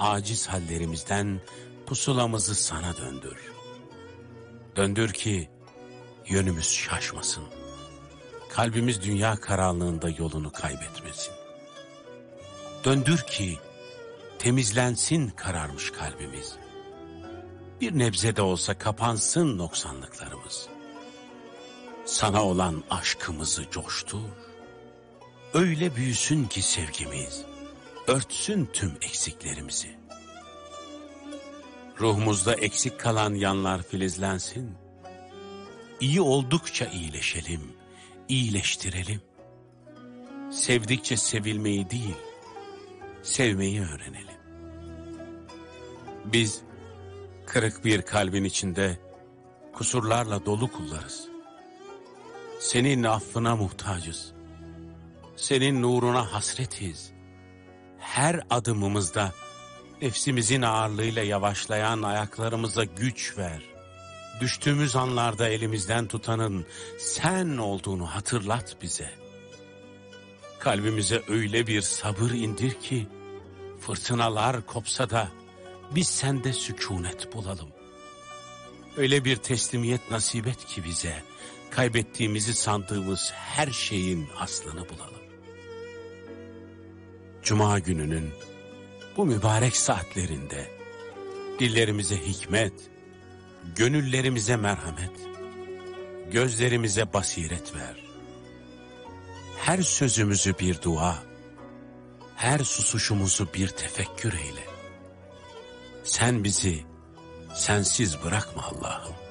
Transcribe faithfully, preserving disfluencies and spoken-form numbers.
aciz hallerimizden pusulamızı sana döndür. Döndür ki yönümüz şaşmasın. Kalbimiz dünya karanlığında yolunu kaybetmesin. Döndür ki temizlensin kararmış kalbimiz. Bir nebze de olsa kapansın noksanlıklarımız. Sana olan aşkımızı coştur. Öyle büyüsün ki sevgimiz, örtsün tüm eksiklerimizi. Ruhumuzda eksik kalan yanlar filizlensin. İyi oldukça iyileşelim, iyileştirelim. Sevdikçe sevilmeyi değil, sevmeyi öğrenelim. Biz kırık bir kalbin içinde kusurlarla dolu kullarız. Senin affına muhtacız. Senin nuruna hasretiz. Her adımımızda nefsimizin ağırlığıyla yavaşlayan ayaklarımıza güç ver. Düştüğümüz anlarda elimizden tutanın sen olduğunu hatırlat bize. Kalbimize öyle bir sabır indir ki fırtınalar kopsa da biz sende sükunet bulalım. Öyle bir teslimiyet nasip et ki bize kaybettiğimizi sandığımız her şeyin aslını bulalım. Cuma gününün bu mübarek saatlerinde dillerimize hikmet, gönüllerimize merhamet, gözlerimize basiret ver. Her sözümüzü bir dua, her susuşumuzu bir tefekkür eyle. Sen bizi sensiz bırakma Allah'ım.